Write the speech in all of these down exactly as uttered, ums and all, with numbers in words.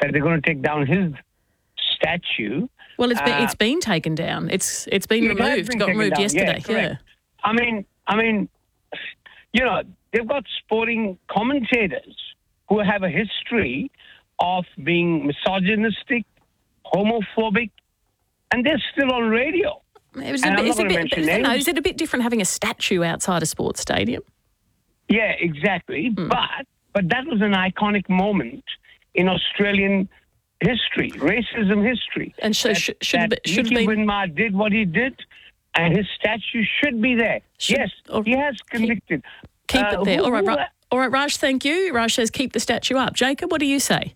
that they're going to take down his statue. Well, it's been, Uh, it's been taken down. It's it's been It has removed. been Got taken removed down. yesterday. Yeah, Yeah. correct. I mean, I mean, you know, they've got sporting commentators who have a history of being misogynistic, homophobic, and they're still on radio. It was And a I'm bit, not it's a gonna bit, mention is it- no, names. is it a bit different having a statue outside a sports stadium? Yeah, exactly. Hmm. But but that was an iconic moment in Australian history, racism history. And so that, sh- should that have been- should have Nicky been- Winmar did what he did, and his statue should be there. Should- yes, or he has convicted. Keep Uh, it there. who- All right, who- Ra- all right, Raj, thank you. Raj says keep the statue up. Jacob, what do you say?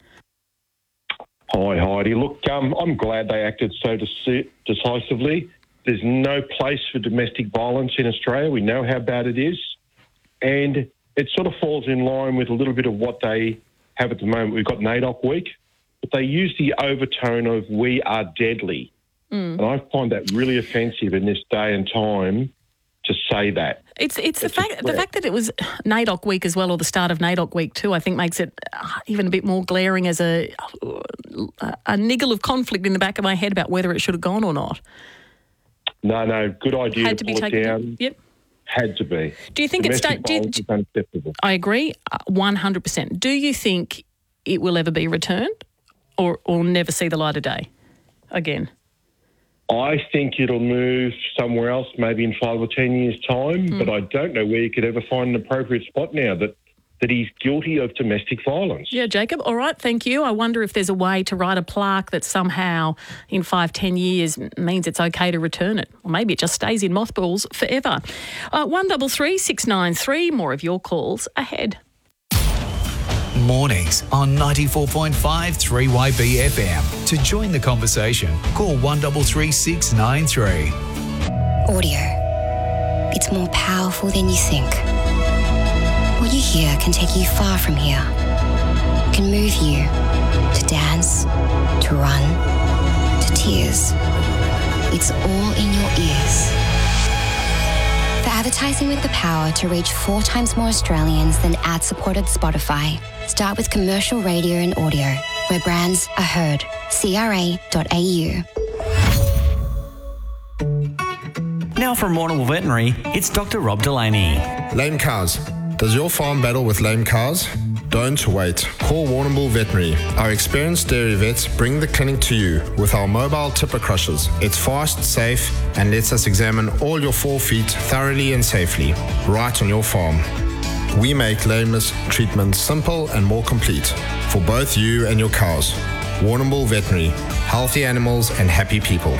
Hi, Heidi. Look, um, I'm glad they acted so deci- decisively. There's no place for domestic violence in Australia. We know how bad it is. And it sort of falls in line with a little bit of what they have at the moment. We've got NAIDOC Week, but they use the overtone of we are deadly. Mm. And I find that really offensive in this day and time to say that. It's it's the It's a fact the threat. fact that it was NAIDOC week as well, or the start of NAIDOC week too, I think makes it uh, even a bit more glaring as a a niggle of conflict in the back of my head about whether it should have gone or not. No, no, good idea Had to to be pull it taken down. down. Yep. Had to be. Do you think it's Domestic sta- do you- violence is unacceptable. I agree, uh, one hundred percent. Do you think it will ever be returned, or or never see the light of day again? I think it'll move somewhere else, maybe in five or ten years' time, Mm. but I don't know where you could ever find an appropriate spot now that, that he's guilty of domestic violence. Yeah, Jacob. All right, thank you. I wonder if there's a way to write a plaque that somehow in five, ten years means it's okay to return it. Or maybe it just stays in mothballs forever. Uh, one double three six nine three. More of your calls ahead. Mornings on ninety-four point five three Y B F M. To join the conversation, call one three three six nine three. Audio. It's more powerful than you think. What you hear can take you far from here. It can move you to dance, to run, to tears. It's all in your ears. For advertising with the power to reach four times more Australians than ad-supported Spotify, start with commercial radio and audio, where brands are heard. C R A dot A U. Now from Warrnambool Veterinary, it's Doctor Rob Delaney. Lame cows. Does your farm battle with lame cows? Don't wait. Call Warrnambool Veterinary. Our experienced dairy vets bring the clinic to you with our mobile tipper crushers. It's fast, safe, and lets us examine all your four feet thoroughly and safely, right on your farm. We make lameness treatment simple and more complete for both you and your cows. Warrnambool Veterinary. Healthy animals and happy people.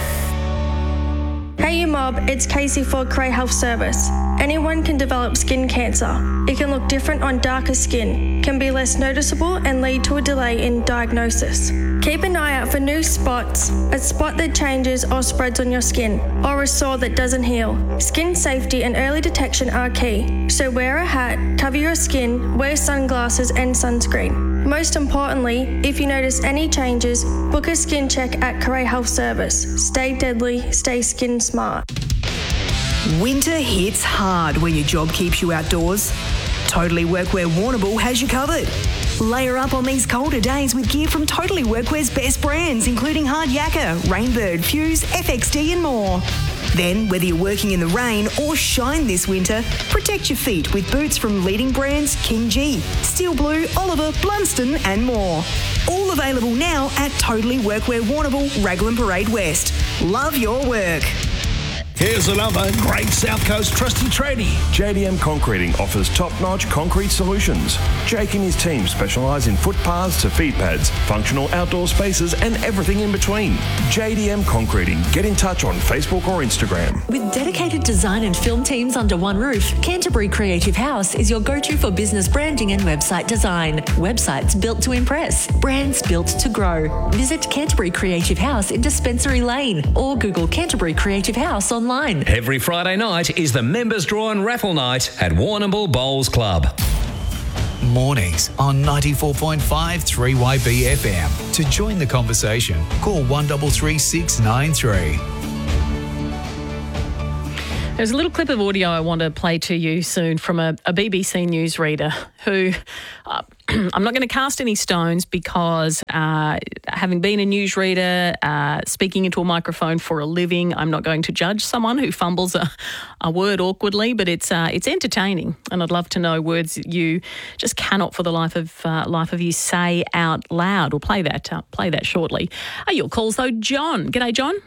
Hey you mob, it's Casey for Cray Health Service. Anyone can develop skin cancer. It can look different on darker skin, can be less noticeable and lead to a delay in diagnosis. Keep an eye out for new spots, a spot that changes or spreads on your skin, or a sore that doesn't heal. Skin safety and early detection are key, so wear a hat, cover your skin, wear sunglasses and sunscreen. Most importantly, if you notice any changes, book a skin check at Cray Health Service. Stay deadly, stay skin smart. Winter hits hard when your job keeps you outdoors. Totally Workwear Warrnambool has you covered. Layer up on these colder days with gear from Totally Workwear's best brands, including Hard Yakka, Rainbird, Fuse, F X D and more. Then, whether you're working in the rain or shine this winter, protect your feet with boots from leading brands King G, Steel Blue, Oliver, Blunston and more. All available now at Totally Workwear Warrnambool, Raglan Parade West. Love your work. Here's another great South Coast trusty tradie. J D M Concreting offers top-notch concrete solutions. Jake and his team specialise in footpaths to feed pads, functional outdoor spaces and everything in between. J D M Concreting. Get in touch on Facebook or Instagram. With dedicated design and film teams under one roof, Canterbury Creative House is your go-to for business branding and website design. Websites built to impress, brands built to grow. Visit Canterbury Creative House in Dispensary Lane or Google Canterbury Creative House online. Every Friday night is the members draw and raffle night at Warrnambool Bowls Club. Mornings on ninety-four point five three Y B F M. To join the conversation, call one three three six nine three. There's a little clip of audio I want to play to you soon from a, a B B C News reader who uh, I'm not going to cast any stones because uh, having been a newsreader, uh, speaking into a microphone for a living, I'm not going to judge someone who fumbles a, a word awkwardly, but it's uh, it's entertaining, and I'd love to know words that you just cannot for the life of uh, life of you say out loud. We'll play that uh, play that shortly. Uh, your calls though, John. G'day, John.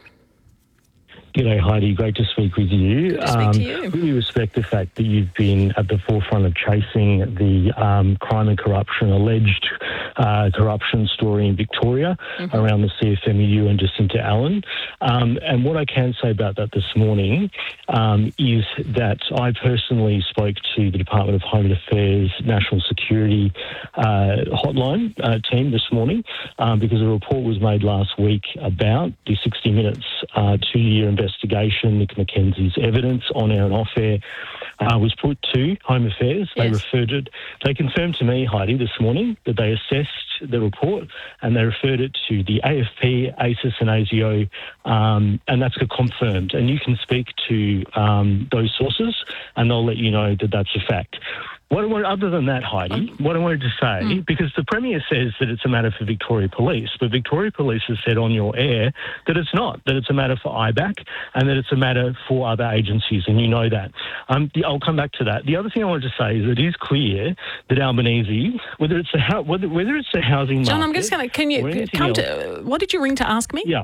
G'day, Heidi. Great to speak with you. Good to speak um, to you. Really respect the fact that you've been at the forefront of chasing the um, crime and corruption, alleged uh, corruption story in Victoria mm-hmm. around the C F M E U and Jacinta Allen. Um, and what I can say about that this morning um, is that I personally spoke to the Department of Home Affairs National Security uh, hotline uh, team this morning um, because a report was made last week about the sixty minutes uh, two-year investigation, Nick Mackenzie's evidence on air and off air uh, was put to Home Affairs. They yes. referred it, they confirmed to me, Heidi, this morning that they assessed the report and they referred it to the A F P, A S I S and A S I O, um, and that's confirmed. And you can speak to um, those sources and they'll let you know that that's a fact. What I want, other than that, Heidi, what I wanted to say, mm. because the Premier says that it's a matter for Victoria Police, but Victoria Police has said on your air that it's not, that it's a matter for I B A C and that it's a matter for other agencies, and you know that. Um, the, I'll come back to that. The other thing I wanted to say is it is clear that Albanese, whether it's the, whether, whether it's the housing John, market... I'm just going to, can you come else, to, what did you ring to ask me? Yeah.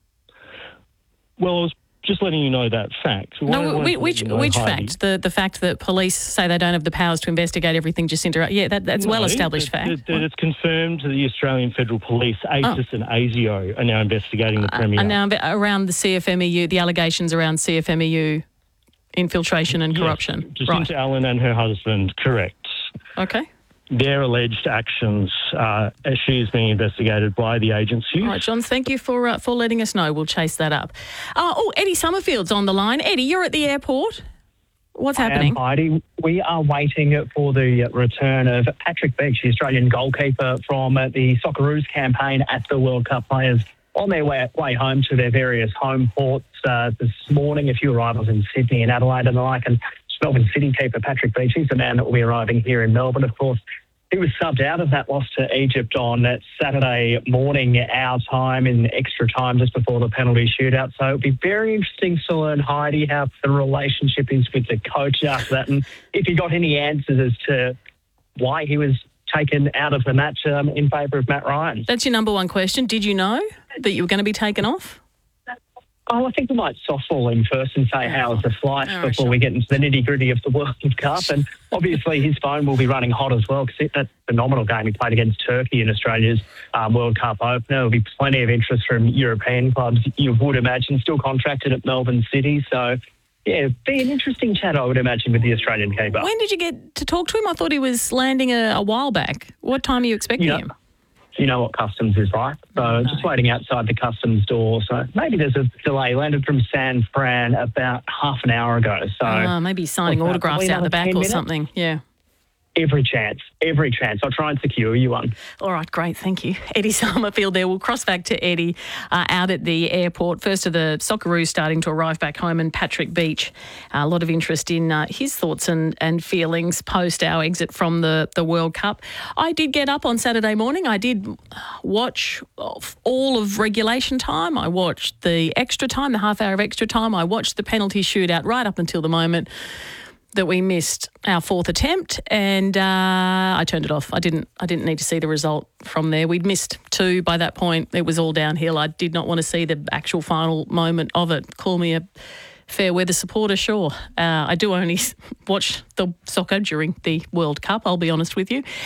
Well, I was just letting you know that fact. So no, which which, you know, which fact? The the fact that police say they don't have the powers to investigate everything Jacinta. Yeah, that, that's no, well-established that, fact. That, that it's confirmed that the Australian Federal Police, A S I S oh. and A S I O, are now investigating the Premier. Uh, and now around the C F M E U, the allegations around C F M E U infiltration and yes, corruption. Jacinta right. Allen and her husband, correct. Okay. Their alleged actions, uh, as she is being investigated by the agency. All right, John, thank you for uh, for letting us know. We'll chase that up. Uh, oh, Eddie Summerfield's on the line. Eddie, you're at the airport. What's happening? I am, Heidi. We are waiting for the return of Patrick Beach, the Australian goalkeeper from the Socceroos campaign at the World Cup. Players on their way, way home to their various home ports uh, this morning. A few arrivals in Sydney and Adelaide and the like. And Melbourne City keeper Patrick Beach, he's the man that will be arriving here in Melbourne. Of course, he was subbed out of that loss to Egypt on Saturday morning, our time, in extra time just before the penalty shootout. So it'll be very interesting to learn, Heidi, how the relationship is with the coach after that, and if he got any answers as to why he was taken out of the match um, in favour of Matt Ryan. That's your number one question. Did you know that you were going to be taken off? Oh, I think we might softball him first and say, how's the flight, oh, before sure. we get into the nitty-gritty of the World Cup. And obviously his phone will be running hot as well, because that's a phenomenal game he played against Turkey in Australia's um, World Cup opener. There'll be plenty of interest from European clubs, you would imagine, still contracted at Melbourne City. So, yeah, it'd be an interesting chat, I would imagine, with the Australian keeper. When did you get to talk to him? I thought he was landing a, a while back. What time are you expecting you know, him? You know what customs is like. So no. just waiting outside the customs door. So maybe there's a delay. He landed from San Fran about half an hour ago. So uh, maybe he's signing well, autographs out the back or minutes. something. Yeah. Every chance, every chance. I'll try and secure you one. All right, great, thank you. Eddie Summerfield there. We'll cross back to Eddie uh, out at the airport. First of the Socceroos starting to arrive back home, and Patrick Beach. Uh, a lot of interest in uh, his thoughts and, and feelings post our exit from the, the World Cup. I did get up on Saturday morning. I did watch all of regulation time. I watched the extra time, the half hour of extra time. I watched the penalty shootout right up until the moment that we missed our fourth attempt, and uh, I turned it off. I didn't I didn't need to see the result from there. We'd missed two by that point. It was all downhill. I did not want to see the actual final moment of it. Call me a fair weather supporter, sure. Uh, I do only watch the soccer during the World Cup, I'll be honest with you.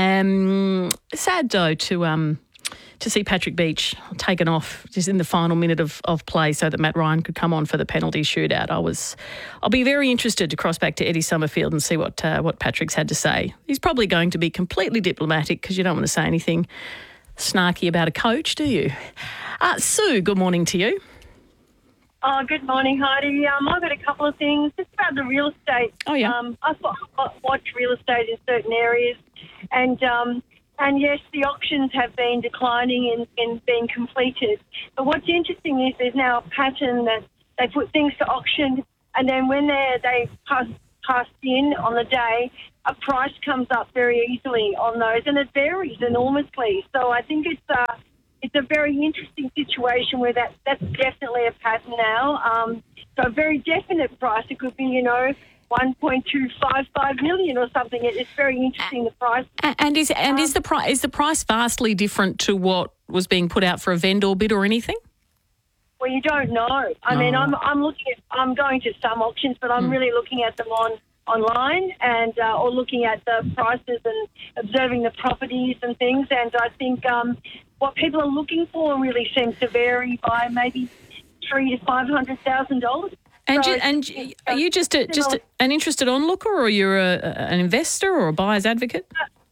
Um, sad, though, to... Um, to see Patrick Beach taken off just in the final minute of, of play so that Matt Ryan could come on for the penalty shootout. I was, I'll be very interested to cross back to Eddie Summerfield and see what uh, what Patrick's had to say. He's probably going to be completely diplomatic because you don't want to say anything snarky about a coach, do you? Uh, Sue, good morning to you. Oh, good morning, Heidi. Um, I've got a couple of things just about the real estate. Oh, yeah. Um, I watch real estate in certain areas, and um, And yes, the auctions have been declining and, and being completed. But what's interesting is there's now a pattern that they put things to auction, and then when they they pass passed in on the day, a price comes up very easily on those, and it varies enormously. So I think it's uh, it's a very interesting situation where that, that's definitely a pattern now. Um, so a very definite price, it could be, you know, one point two five five million or something. It, it's very interesting, the price. And is and um, is the price is the price vastly different to what was being put out for a vendor bid or anything? Well, you don't know. I oh. mean, I'm I'm looking at I'm going to some auctions, but I'm mm. really looking at them on online and uh, or looking at the prices and observing the properties and things. And I think um, what people are looking for really seems to vary by maybe three to five hundred thousand dollars. And so you, and are you just a, just a, an interested onlooker, or you're a, an investor or a buyer's advocate?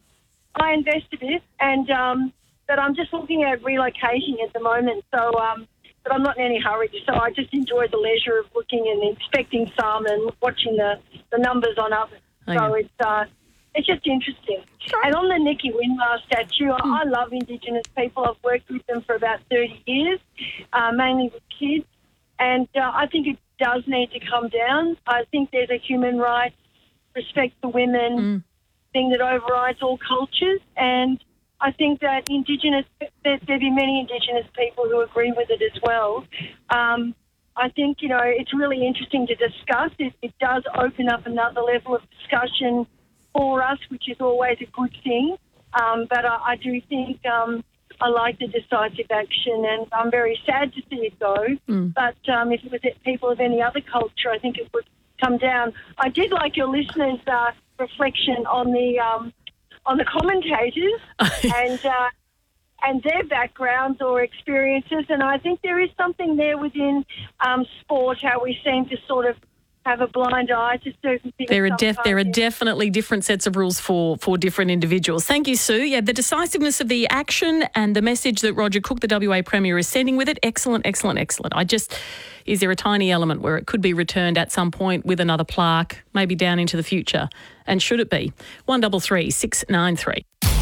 I invest a bit, and um, but I'm just looking at relocating at the moment. So. Um, But I'm not in any hurry, so I just enjoy the leisure of looking and inspecting some and watching the, the numbers on others. Okay. So it's uh, it's just interesting. Sure. And on the Nikki Winmar statue, mm. I love Indigenous people. I've worked with them for about thirty years, uh, mainly with kids, and uh, I think it does need to come down. I think there's a human rights, respect for women mm. thing that overrides all cultures, and I think that Indigenous, there, there'll be many Indigenous people who agree with it as well. Um, I think, you know, it's really interesting to discuss. It, it does open up another level of discussion for us, which is always a good thing. Um, but I, I do think um, I like the decisive action, and I'm very sad to see it go. Mm. But um, if it was people of any other culture, I think it would come down. I did like your listeners' uh, reflection on the... Um, on the commentators and uh, and their backgrounds or experiences. And I think there is something there within um, sport, how we seem to sort of have a blind eye to certain things. There are, def- there are definitely different sets of rules for, for different individuals. Thank you, Sue. Yeah, the decisiveness of the action and the message that Roger Cook, the W A Premier, is sending with it, excellent, excellent, excellent. I just... Is there a tiny element where it could be returned at some point with another plaque, maybe down into the future? And should it be? one three three, six nine three.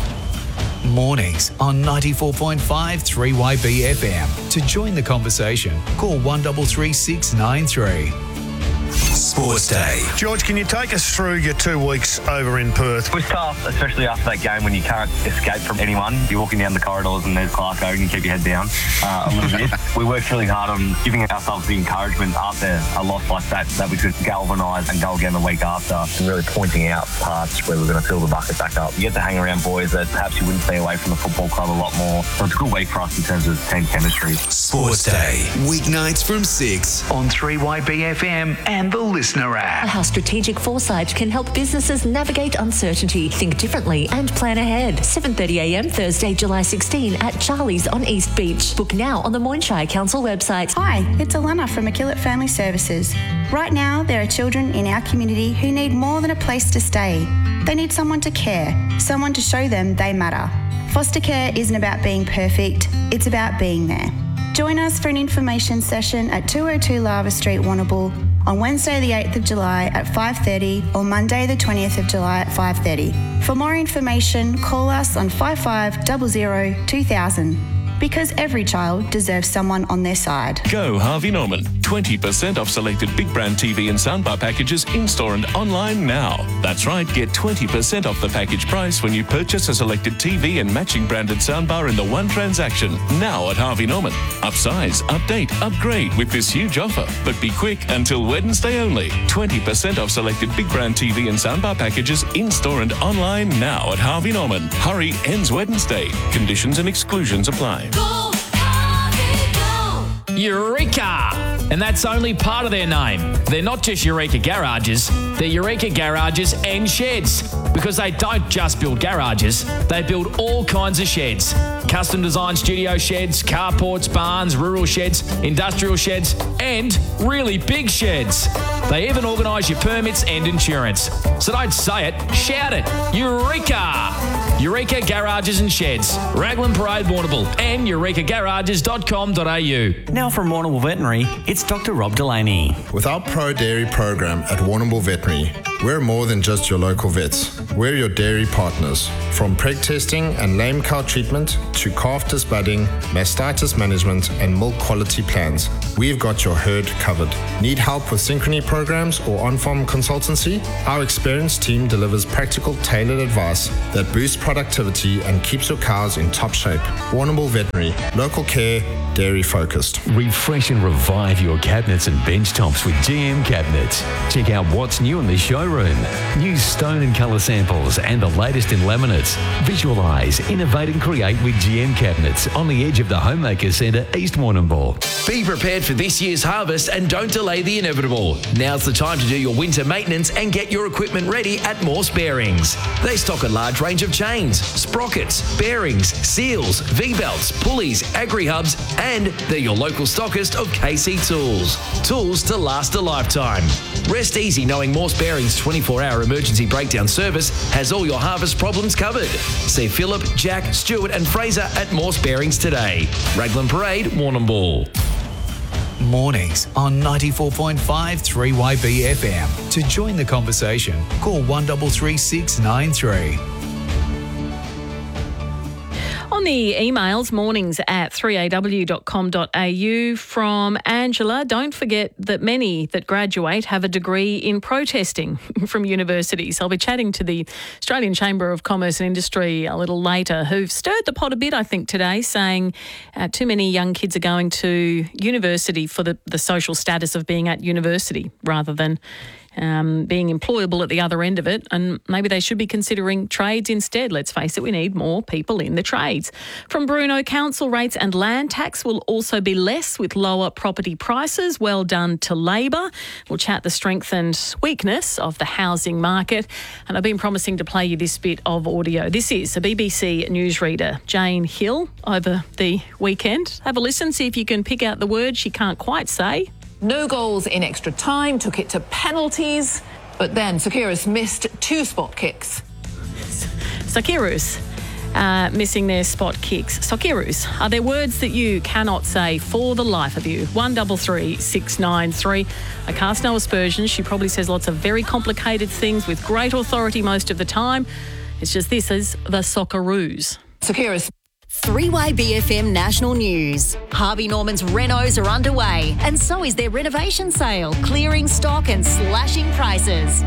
Mornings on ninety-four point five three Y B F M. To join the conversation, call one three three, six nine three. Sports Day. George, can you take us through your two weeks over in Perth? It was tough, especially after that game when you can't escape from anyone. You're walking down the corridors and there's Clarko and you keep your head down uh, a little bit. We worked really hard on giving ourselves the encouragement after a loss like that, that we could galvanise and go again the week after, and really pointing out parts where we're going to fill the bucket back up. You get to hang around boys that perhaps you wouldn't stay away from the football club a lot more. So it's a good week for us in terms of team chemistry. Sports Day, weeknights from six on three Y B F M and the Listener app. How strategic foresight can help businesses navigate uncertainty, think differently and plan ahead. seven thirty a m Thursday, July sixteenth at Charlie's on East Beach. Book now on the Moynshire Council website. Hi, it's Alana from McKillop Family Services. Right now, there are children in our community who need more than a place to stay. They need someone to care, someone to show them they matter. Foster care isn't about being perfect, it's about being there. Join us for an information session at two oh two Lava Street, Warrnambool on Wednesday the eighth of July at five thirty or Monday the twentieth of July at five thirty. For more information, call us on five five zero zero two thousand. Because every child deserves someone on their side. Go Harvey Norman. twenty percent off selected big brand T V and soundbar packages in-store and online now. That's right, get twenty percent off the package price when you purchase a selected T V and matching branded soundbar in the one transaction. Now at Harvey Norman. Upsize, update, upgrade with this huge offer. But be quick, until Wednesday only. twenty percent off selected big brand T V and soundbar packages in-store and online now at Harvey Norman. Hurry, ends Wednesday. Conditions and exclusions apply. Go, Harvey, go. Eureka! And that's only part of their name. They're not just Eureka Garages, they're Eureka Garages and Sheds. Because they don't just build garages, they build all kinds of sheds. Custom designed studio sheds, carports, barns, rural sheds, industrial sheds, and really big sheds. They even organise your permits and insurance. So don't say it, shout it. Eureka! Eureka Garages and Sheds, Raglan Parade, Warrnambool, and eureka garages dot com dot a u. Now from Warrnambool Veterinary, it's Doctor Rob Delaney. With our Pro Dairy program at Warrnambool Veterinary, we're more than just your local vets. We're your dairy partners. From preg testing and lame cow treatment to calf disbudding, mastitis management, and milk quality plans, we've got your herd covered. Need help with synchrony programs or on-farm consultancy? Our experienced team delivers practical, tailored advice that boosts productivity and keeps your cows in top shape. Warrnambool Veterinary, local care, dairy focused. Refresh and revive your cabinets and bench tops with G M Cabinets. Check out what's new in the showroom. New stone and colour samples and the latest in laminates. Visualise, innovate and create with G M Cabinets on the edge of the Homemaker Centre, East Warrnambool. Be prepared for this year's harvest and don't delay the inevitable. Now's the time to do your winter maintenance and get your equipment ready at Morse Bearings. They stock a large range of chains, sprockets, bearings, seals, V-belts, pulleys, agri-hubs, and they're your local stockist of K C Tools. Tools to last a lifetime. Rest easy knowing Morse Bearings' twenty-four hour emergency breakdown service has all your harvest problems covered. See Philip, Jack, Stuart and Fraser at Morse Bearings today. Raglan Parade, Warrnambool. Mornings on ninety-four point five three Y B F M. To join the conversation, call one three three six nine three. On the emails, mornings at three a w dot com dot a u from Angela. Don't forget that many that graduate have a degree in protesting from universities. I'll be chatting to the Australian Chamber of Commerce and Industry a little later, who've stirred the pot a bit, I think, today, saying uh, too many young kids are going to university for the, the social status of being at university rather than Um, being employable at the other end of it, and maybe they should be considering trades instead. Let's face it, we need more people in the trades. From Bruno, council rates and land tax will also be less with lower property prices. Well done to Labor. We'll chat the strength and weakness of the housing market, and I've been promising to play you this bit of audio. This is a B B C newsreader, Jane Hill, over the weekend. Have a listen, see if you can pick out the word she can't quite say. No goals in extra time, took it to penalties, but then Sakirus missed two spot kicks. Sakirus uh, missing their spot kicks. Sakirus, are there words that you cannot say for the life of you? one three three six nine three. I cast no aspersions. She probably says lots of very complicated things with great authority most of the time. It's just this is the Socceroos. Sakirus. three Y B F M National News. Harvey Norman's renos are underway, and so is their renovation sale, clearing stock and slashing prices.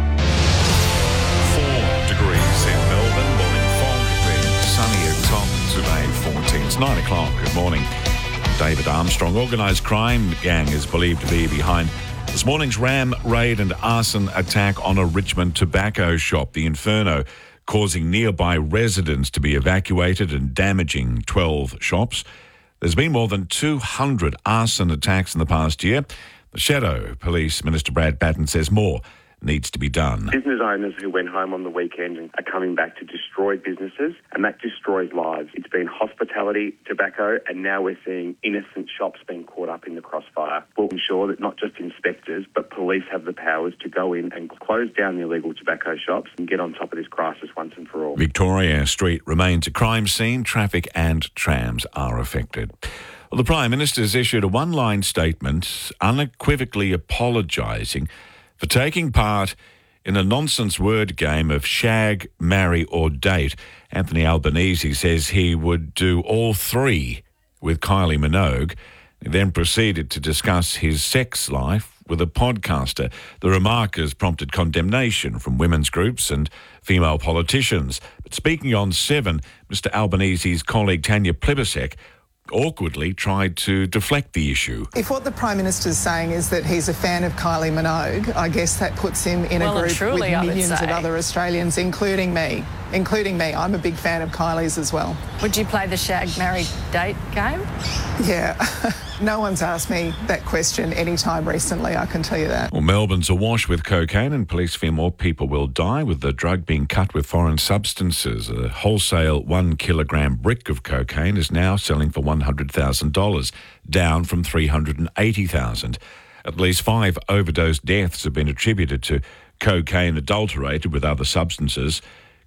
Four degrees in Melbourne, morning fog, then sunny at top today, fourteen. It's nine o'clock. Good morning. David Armstrong. Organised crime gang is believed to be behind this morning's ram raid and arson attack on a Richmond tobacco shop, the Inferno, causing nearby residents to be evacuated and damaging twelve shops. There's been more than two hundred arson attacks in the past year. The Shadow Police Minister Brad Patten says more needs to be done. Business owners who went home on the weekend are coming back to destroy businesses, and that destroys lives. It's been hospitality, tobacco, and now we're seeing innocent shops being caught up in the crossfire. We'll ensure that not just inspectors, but police have the powers to go in and close down the illegal tobacco shops and get on top of this crisis once and for all. Victoria Street remains a crime scene. Traffic and trams are affected. Well, the Prime Minister has issued a one-line statement unequivocally apologising for taking part in a nonsense word game of shag, marry or date. Anthony Albanese says he would do all three with Kylie Minogue. He then proceeded to discuss his sex life with a podcaster. The remark has prompted condemnation from women's groups and female politicians. But speaking on Seven, Mister Albanese's colleague Tanya Plibersek awkwardly tried to deflect the issue. If what the Prime Minister's saying is that he's a fan of Kylie Minogue, I guess that puts him in well, a group truly, with millions of other Australians, including me. Including me. I'm a big fan of Kylie's as well. Would you play the shag, marry, date game? Yeah. No one's asked me that question any time recently, I can tell you that. Well, Melbourne's awash with cocaine and police fear more people will die with the drug being cut with foreign substances. A wholesale one kilogram brick of cocaine is now selling for one hundred thousand dollars, down from three hundred eighty thousand dollars. At least five overdose deaths have been attributed to cocaine adulterated with other substances.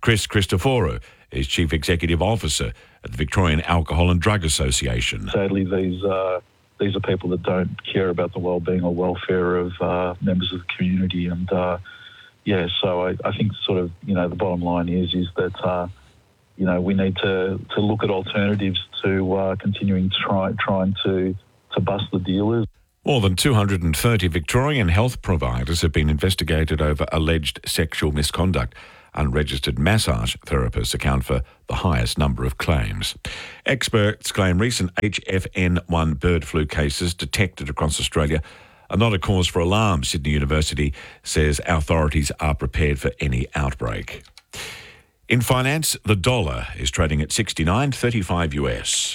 Chris Christoforou is Chief Executive Officer at the Victorian Alcohol and Drug Association. Sadly, these uh, these are people that don't care about the well-being or welfare of uh, members of the community, and uh, yeah, so I, I think sort of, you know, the bottom line is is that uh, you know, we need to, to look at alternatives to uh, continuing to try trying to to bust the dealers. More than two hundred thirty Victorian health providers have been investigated over alleged sexual misconduct. Unregistered massage therapists account for the highest number of claims. Experts claim recent H F N one bird flu cases detected across Australia are not a cause for alarm. Sydney University says authorities are prepared for any outbreak. In finance, the dollar is trading at sixty-nine thirty-five U S.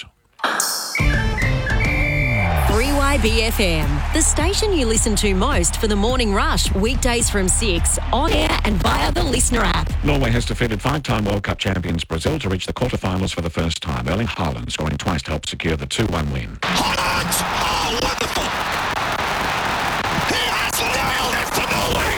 three Y B F M, the station you listen to most for the morning rush, weekdays from six, on air and via the Listener app. Norway has defeated five-time World Cup champions Brazil to reach the quarterfinals for the first time. Erling Haaland scoring twice to help secure the two one win. Haaland! Oh, wonderful! He has nailed it for Norway!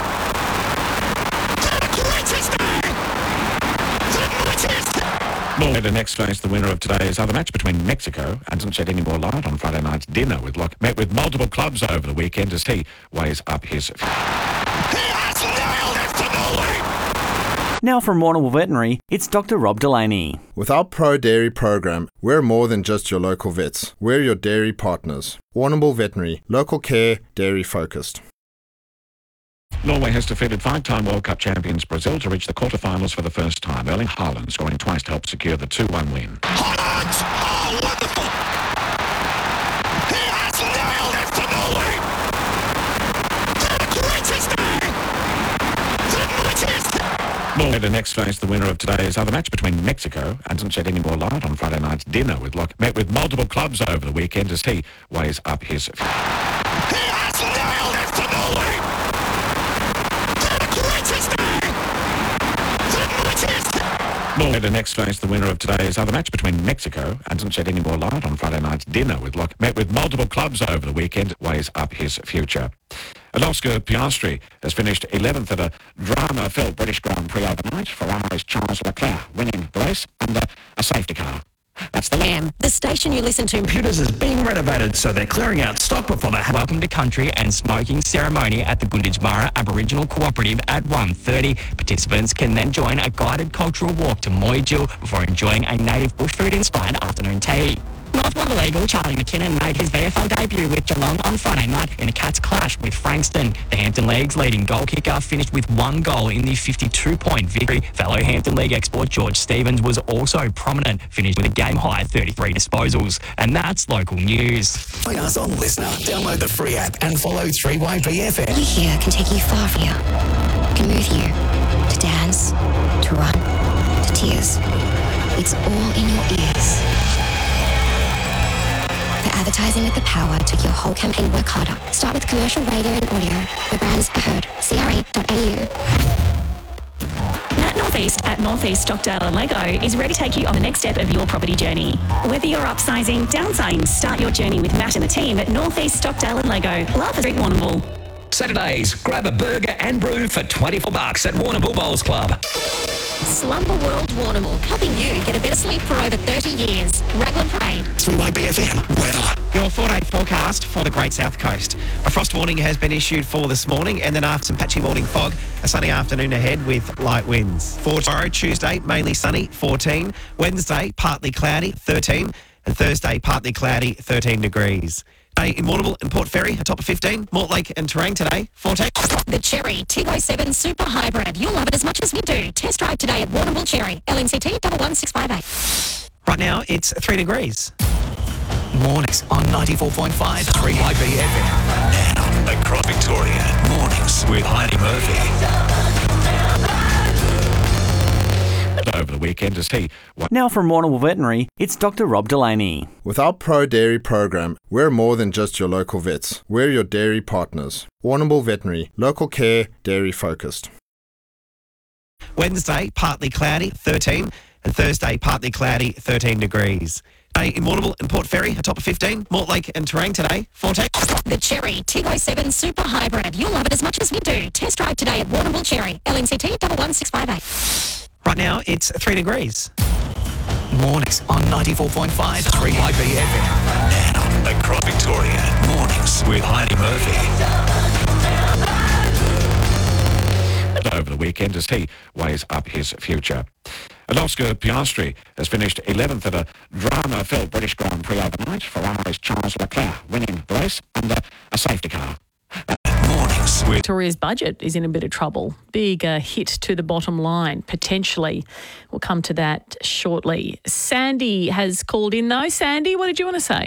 The greatest day! The greatest! Norway to next face the winner of today's other match between Mexico and doesn't shed any more light on Friday night's dinner with Locke. Met with multiple clubs over the weekend as he weighs up his... He has nailed it for Norway! Now from Warrnambool Veterinary, it's Doctor Rob Delaney. With our Pro Dairy program, we're more than just your local vets. We're your dairy partners. Warrnambool Veterinary, local care, dairy focused. Norway has defeated five-time World Cup champions Brazil to reach the quarterfinals for the first time. Erling Haaland scoring twice to help secure the two one win. Haaland! Oh, wonderful! He has nailed it for Norway! The greatest day! The greatest! Norway to next face the winner of today's other match between Mexico and doesn't shed any more light on Friday night's dinner with Locke. Met with multiple clubs over the weekend as he weighs up his... He has nailed it for Norway! Norway to next face the winner of today's other match between Mexico and doesn't shed any more light on Friday night's dinner with Locke. Met with multiple clubs over the weekend, weighs up his future. And Oscar Piastri has finished eleventh at a drama-filled British Grand Prix overnight. Ferrari's Charles Leclerc winning the race under a safety car. That's the Lamb, the station you listen to. Computers is being renovated, so they're clearing out stock before they have welcome to country and smoking ceremony at the Gunditjmara Aboriginal Cooperative at one thirty. Participants can then join a guided cultural walk to Moyjil before enjoying a native bush food-inspired afternoon tea. North Wonder Eagle Charlie McKinnon made his V F L debut with Geelong on Friday night in a Cats clash with Frankston. The Hampton League's leading goal kicker finished with one goal in the fifty-two point victory. Fellow Hampton League export George Stevens was also prominent, finished with a game-high thirty-three disposals. And that's local news. Find us on Listener. Download the free app and follow three Y B F M. You here can take you far from you. Can move you to dance, to run, to tears. It's all in your ears. The advertising with the power took your whole campaign work harder. Start with commercial radio and audio, where brands are heard. C R E dot A U. Matt Northeast at Northeast Stockdale and Lego is ready to take you on the next step of your property journey. Whether you're upsizing, downsizing, start your journey with Matt and the team at Northeast Stockdale and Lego. Love Street Warrnambool. Saturdays, grab a burger and brew for twenty-four bucks at Warrnambool Bowls Club. Slumber World Warrnambool, helping you get a better sleep for over thirty years. Raglan Parade. three Y B F M weather. Your four-day forecast for the Great South Coast. A frost warning has been issued for this morning, and then after some patchy morning fog, a sunny afternoon ahead with light winds. For tomorrow, Tuesday, mainly sunny, fourteen. Wednesday, partly cloudy, thirteen. And Thursday, partly cloudy, thirteen degrees. Today in Warrnambool and Port Fairy, a top of fifteen. Mortlake and Terang today, fourteen. The Cherry T I seven Super Hybrid. You'll love it as much as we do. Test drive today at Warrnambool Cherry. L N C T one one six five eight. Right now, it's three degrees. Mornings on ninety-four point five three Y B F M. Now, across Victoria. Mornings with Heidi Murphy. Over the weekend as he... Now from Warrnambool Veterinary, it's Doctor Rob Delaney. With our Pro Dairy program, we're more than just your local vets. We're your dairy partners. Warrnambool Veterinary, local care, dairy focused. Wednesday, partly cloudy, thirteen. And Thursday, partly cloudy, thirteen degrees. Today in Warrnambool and Port Fairy, a top of fifteen. Mortlake and Terang today, fourteen. The Cherry T I seven Super Hybrid. You'll love it as much as we do. Test drive today at Warrnambool Cherry. L N C T one one six five eight. Right now, it's three degrees. Mornings on ninety-four point five three Y B F M. Now, across Victoria, mornings with Heidi Murphy. Over the weekend as he weighs up his future. And Oscar Piastri has finished eleventh at a drama-filled British Grand Prix overnight. Ferrari's Charles Leclerc winning the race under a safety car. Mornings with Victoria's budget is in a bit of trouble. Big uh, hit to the bottom line, potentially. We'll come to that shortly. Sandy has called in though. Sandy, what did you want to say?